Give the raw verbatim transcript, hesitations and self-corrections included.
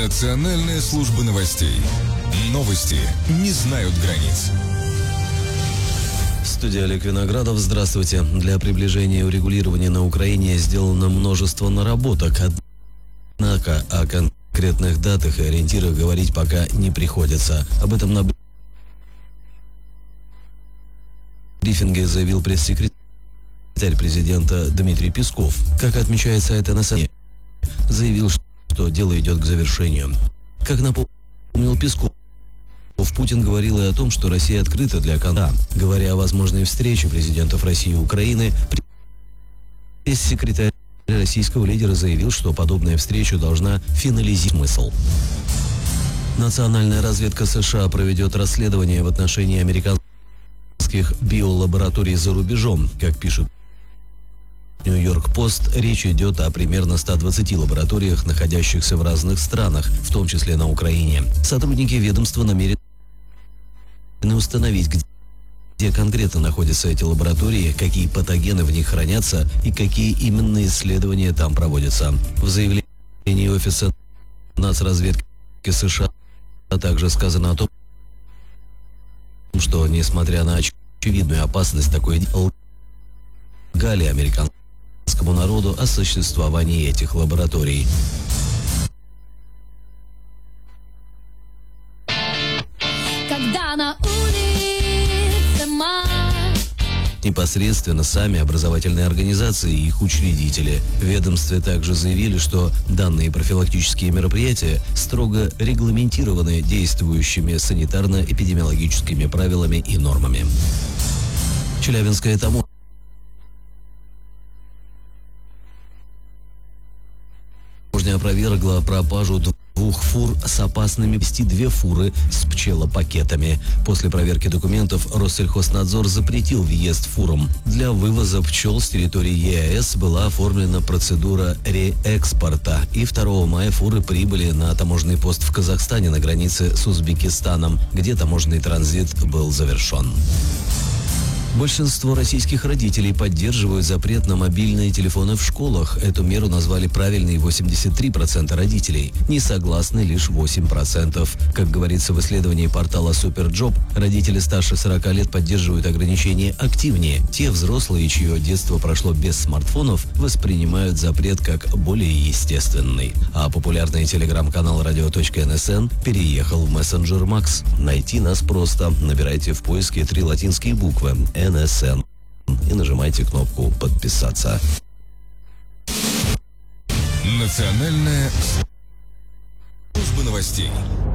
Национальная служба новостей. Новости не знают границ. Студия Олег Виноградов. Здравствуйте. Для приближения урегулирования на Украине сделано множество наработок. Однако о конкретных датах и ориентирах говорить пока не приходится. Об этом на брифинге заявил пресс-секретарь президента Дмитрий Песков. Как отмечает сайт эн эс эн, заявил, что дело идет к завершению. Как напомнил Песков, Путин говорил и о том, что Россия открыта для контакта. Говоря о возможной встрече президентов России и Украины, пресс-секретарь российского лидера заявил, что подобная встреча должна финализировать смысл. Национальная разведка США проведет расследование в отношении американских биолабораторий за рубежом. Как пишет Нью-Йорк Пост, речь идет о примерно ста двадцати лабораториях, находящихся в разных странах, в том числе на Украине. Сотрудники ведомства намерены установить, где, где конкретно находятся эти лаборатории, какие патогены в них хранятся и какие именно исследования там проводятся. В заявлении офиса нацразведки США также сказано о том, что, несмотря на очевидную опасность такой лгали американскому народу о существовании этих лабораторий. Когда на улице май. Непосредственно сами образовательные организации и их учредители. В ведомстве также заявили, что данные профилактические мероприятия строго регламентированы действующими санитарно-эпидемиологическими правилами и нормами. Челябинская таможня опровергла пропажу двух фур с опасными вести две фуры с пчелопакетами. После проверки документов Россельхознадзор запретил въезд фурам. Для вывоза пчел с территории е а эс была оформлена процедура реэкспорта, и второго мая фуры прибыли на таможенный пост в Казахстане на границе с Узбекистаном, где таможенный транзит был завершен. Большинство российских родителей поддерживают запрет на мобильные телефоны в школах. Эту меру назвали правильной восемьдесят три процента родителей. Не согласны лишь восемь процентов. Как говорится в исследовании портала Суперджоп, родители старше сорока лет поддерживают ограничения активнее. Те взрослые, чье детство прошло без смартфонов, воспринимают запрет как более естественный. А популярный телеграм-канал радио точка эн эс эн переехал в мессенджер Макс. Найти нас просто. Набирайте в поиске три латинские буквы эн эс эн и нажимайте кнопку «Подписаться». Национальная служба новостей.